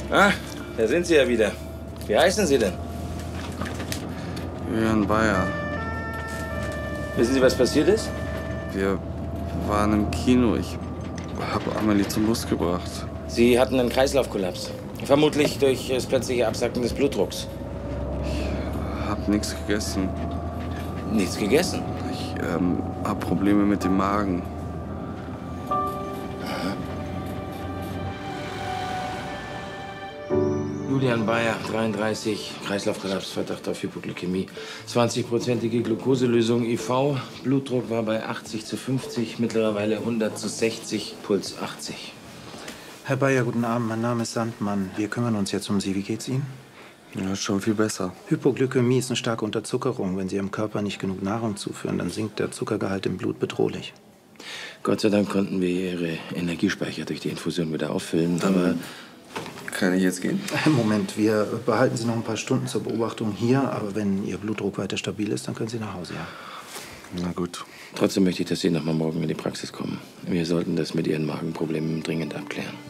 Ah, da sind Sie ja wieder. Wie heißen Sie denn? Julian Bayer. Wissen Sie, was passiert ist? Wir waren im Kino. Ich habe Amelie zum Bus gebracht. Sie hatten einen Kreislaufkollaps. Vermutlich durch das plötzliche Absacken des Blutdrucks. Ich habe nichts gegessen. Nichts gegessen? Ich habe Probleme mit dem Magen. Julian Bayer, 33, Kreislaufkollaps, Verdacht auf Hypoglykämie. 20-prozentige Glukoselösung IV. Blutdruck war bei 80/50, mittlerweile 100/60, Puls 80. Herr Bayer, guten Abend. Mein Name ist Sandmann. Wir kümmern uns jetzt um Sie. Wie geht's Ihnen? Ja, schon viel besser. Hypoglykämie ist eine starke Unterzuckerung. Wenn Sie Ihrem Körper nicht genug Nahrung zuführen, dann sinkt der Zuckergehalt im Blut bedrohlich. Gott sei Dank konnten wir Ihre Energiespeicher durch die Infusion wieder auffüllen, aber... Kann ich jetzt gehen? Moment, wir behalten Sie noch ein paar Stunden zur Beobachtung hier. Aber wenn Ihr Blutdruck weiter stabil ist, dann können Sie nach Hause, ja. Na gut. Trotzdem möchte ich, dass Sie noch mal morgen in die Praxis kommen. Wir sollten das mit Ihren Magenproblemen dringend abklären.